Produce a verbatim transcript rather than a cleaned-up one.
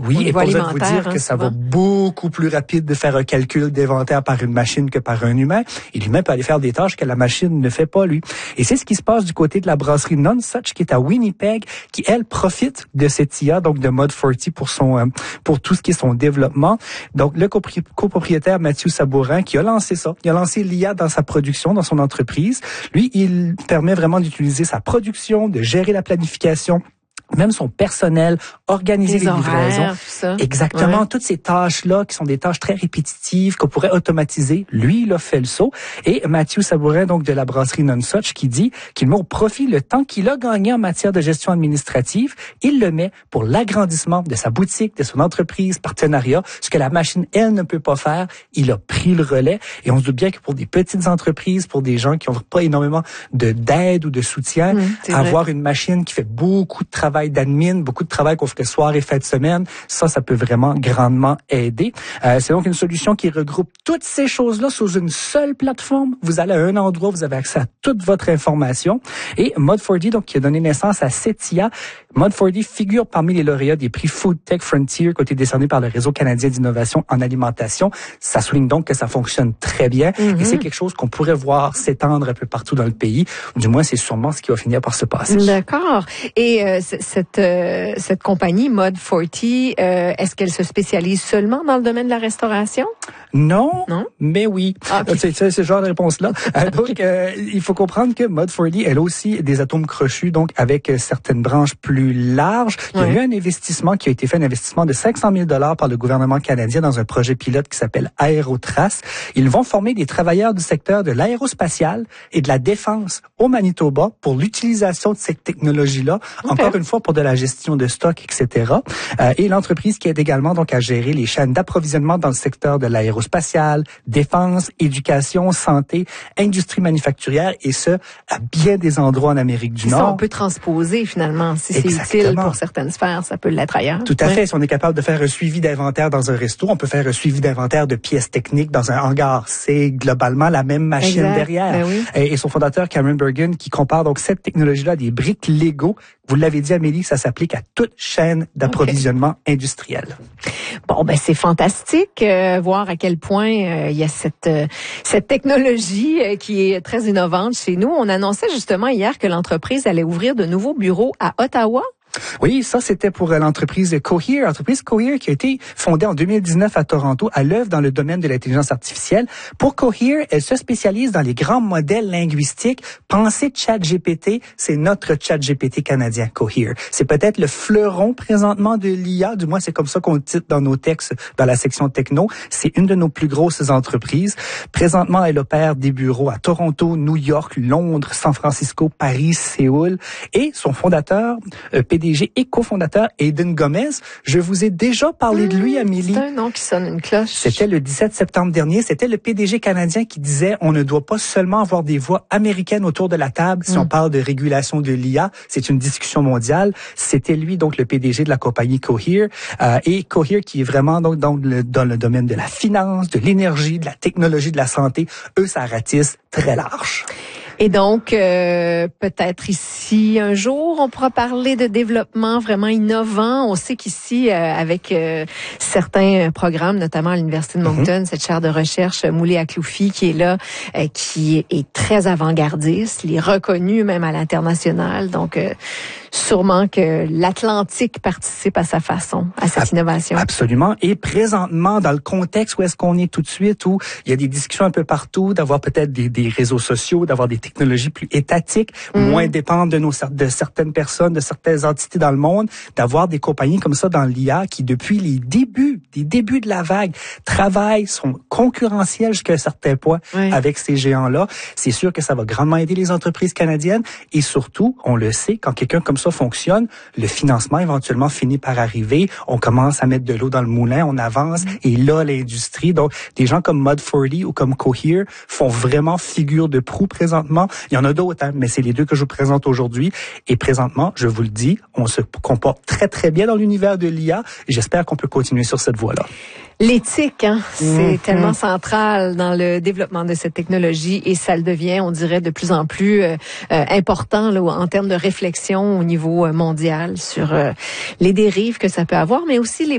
Oui, au et niveau pas besoin de alimentaire. vous dire hein, que ça souvent. va beaucoup plus rapide de faire un calcul d'inventaire par une machine que par un humain. Et l'humain peut aller faire des tâches que la machine ne fait pas, lui. Et c'est ce qui se passe du côté de la brasserie Nonesuch, qui est à Winnipeg, qui, elle, profite de cette I A, donc de Mod quarante pour son, euh, pour tout ce qui est son développement. Donc, le copri- copropriétaire Mathieu Sabourin, qui a lancé ça. Il a lancé l'I A dans sa production, dans son entreprise. Lui, il permet vraiment d'utiliser sa production, de gérer la planification, même son personnel, organiser les, les livraisons. horaires, tout ça. Exactement. Ouais. Toutes ces tâches-là, qui sont des tâches très répétitives, qu'on pourrait automatiser, lui, il a fait le saut. Et Mathieu Sabourin, donc, de la brasserie Nonesuch, qui dit qu'il met au profit le temps qu'il a gagné en matière de gestion administrative, il le met pour l'agrandissement de sa boutique, de son entreprise, partenariat, ce que la machine, elle, ne peut pas faire. Il a pris le relais. Et on se doute bien que pour des petites entreprises, pour des gens qui n'ont pas énormément de d'aide ou de soutien, Mmh, avoir une machine qui fait beaucoup de travail d'admin, beaucoup de travail qu'on ferait soir et fin de semaine, ça, ça peut vraiment grandement aider. Euh, c'est donc une solution qui regroupe toutes ces choses-là sous une seule plateforme. Vous allez à un endroit, vous avez accès à toute votre information. Et Mod quarante, donc, qui a donné naissance à cette I A, Mod quarante figure parmi les lauréats des prix Food Tech Frontier qui ont été décernés par le Réseau canadien d'innovation en alimentation. Ça souligne donc que ça fonctionne très bien. Mm-hmm. Et c'est quelque chose qu'on pourrait voir s'étendre un peu partout dans le pays. Du moins, c'est sûrement ce qui va finir par se passer. D'accord. Et euh, cette euh, cette compagnie Mod quarante, euh, est-ce qu'elle se spécialise seulement dans le domaine de la restauration? Non, non, mais oui. Ah, okay. C'est, c'est ce genre de réponse-là. euh, donc, euh, il faut comprendre que Mod quarante, elle a aussi des atomes crochus, donc avec euh, certaines branches plus larges. Il y a ouais. eu un investissement qui a été fait, un investissement de cinq cent mille dollars par le gouvernement canadien dans un projet pilote qui s'appelle Aérotrace. Ils vont former des travailleurs du secteur de l'aérospatial et de la défense au Manitoba pour l'utilisation de cette technologie-là, okay. encore une fois pour de la gestion de stock, et cetera. Euh, et l'entreprise qui aide également donc à gérer les chaînes d'approvisionnement dans le secteur de l'aérospatial, défense, éducation, santé, industrie manufacturière, et ce, à bien des endroits en Amérique du et Nord. Ça, on peut transposer finalement. Si c'est utile pour certaines sphères, ça peut l'être ailleurs. Tout à ouais. fait. Si on est capable de faire un suivi d'inventaire dans un resto, on peut faire un suivi d'inventaire de pièces techniques dans un hangar. C'est globalement la même machine exact. derrière. Ben oui. et, et son fondateur, Cameron Bergen, qui compare donc cette technologie-là à des briques Lego. Vous l'avez dit, Amélie, ça s'applique à toute chaîne d'approvisionnement okay. industriel. Bon, ben c'est fantastique, euh, voir à quel point euh, il y a cette euh, cette technologie euh, qui est très innovante chez nous. On annonçait justement hier que l'entreprise allait ouvrir de nouveaux bureaux à Ottawa. Oui, ça c'était pour l'entreprise Cohere, l'entreprise Cohere qui a été fondée en deux mille dix-neuf à Toronto, à l'œuvre dans le domaine de l'intelligence artificielle. Pour Cohere, elle se spécialise dans les grands modèles linguistiques. Pensez ChatGPT, c'est notre ChatGPT canadien, Cohere. C'est peut-être le fleuron présentement de l'I A, du moins c'est comme ça qu'on le titre dans nos textes dans la section techno. C'est une de nos plus grosses entreprises. Présentement, elle opère des bureaux à Toronto, New York, Londres, San Francisco, Paris, Séoul. Et son fondateur, euh, P D G et cofondateur Aidan Gomez. Je vous ai déjà parlé mmh, de lui, Amélie. C'est un nom qui sonne une cloche. C'était le dix-sept septembre dernier. C'était le P D G canadien qui disait on ne doit pas seulement avoir des voix américaines autour de la table si mmh. on parle de régulation de l'I A. C'est une discussion mondiale. C'était lui, donc, le P D G de la compagnie Cohere. Euh, et Cohere qui est vraiment donc dans le, dans le domaine de la finance, de l'énergie, de la technologie, de la santé. Eux, ça ratisse très large. Et donc, euh, peut-être ici, un jour, on pourra parler de développement vraiment innovant. On sait qu'ici, euh, avec euh, certains programmes, notamment à l'Université de Moncton, mm-hmm. cette chaire de recherche Moulay Akloufi qui est là, euh, qui est très avant-gardiste, il est reconnu même à l'international. Donc, euh, sûrement que l'Atlantique participe à sa façon, à cette innovation. Absolument. Et présentement, dans le contexte où est-ce qu'on est tout de suite, où il y a des discussions un peu partout, d'avoir peut-être des, des réseaux sociaux, d'avoir des technologies plus étatiques, mmh. moins dépendantes de, nos, de certaines personnes, de certaines entités dans le monde, d'avoir des compagnies comme ça dans l'I A qui, depuis les débuts, les débuts de la vague, travaillent, sont concurrentielles jusqu'à un certain point oui. avec ces géants-là. C'est sûr que ça va grandement aider les entreprises canadiennes et surtout, on le sait, quand quelqu'un comme ça fonctionne, le financement éventuellement finit par arriver, on commence à mettre de l'eau dans le moulin, on avance, mmh. et là, l'industrie, donc des gens comme Mod quarante ou comme Cohere font vraiment figure de proue présentement. Il y en a d'autres, hein, mais c'est les deux que je vous présente aujourd'hui. Et présentement, je vous le dis, on se comporte très, très bien dans l'univers de l'I A et j'espère qu'on peut continuer sur cette voie-là. L'éthique, hein, c'est mmh. tellement central dans le développement de cette technologie et ça le devient, on dirait, de plus en plus euh, important là, en termes de réflexion au niveau mondial sur euh, les dérives que ça peut avoir, mais aussi les